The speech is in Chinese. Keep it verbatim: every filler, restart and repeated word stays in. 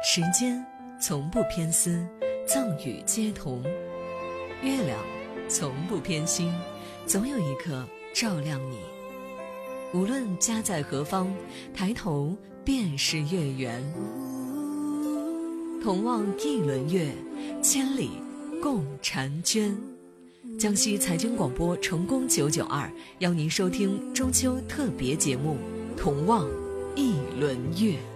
时间从不偏私，藏语皆同。月亮从不偏心，总有一颗照亮你。无论家在何方，抬头便是月圆。同望一轮月，千里共婵娟。江西财经广播成功九九二邀您收听中秋特别节目《同望一轮月》。